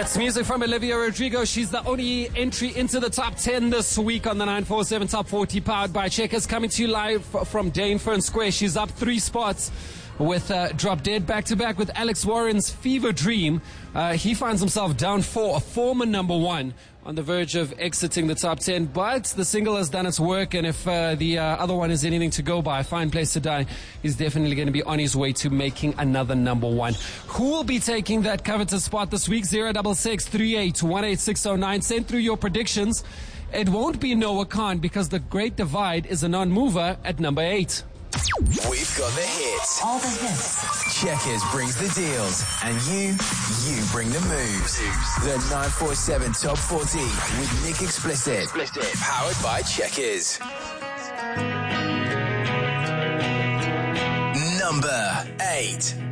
It's music from Olivia Rodrigo. She's the only entry into the top 10 this week on the 947 Top 40 powered by Checkers. Coming to you live from Dainfern Square. She's up 3 spots with Drop Dead back-to-back with Alex Warren's Fever Dream. He finds himself down 4, a former number 1, on the verge of exiting the top 10. But the single has done its work, and if the other one is anything to go by, Fine Place to Die, he's definitely going to be on his way to making another number 1. Who will be taking that coveted spot this week? 066 38 18609. Send through your predictions. It won't be Noah Khan because The Great Divide is a non-mover at number 8. We've got the hits. All the hits. Checkers brings the deals. And you bring the moves. The 947 Top 40 with Nick Explicit. Powered by Checkers. Number 8.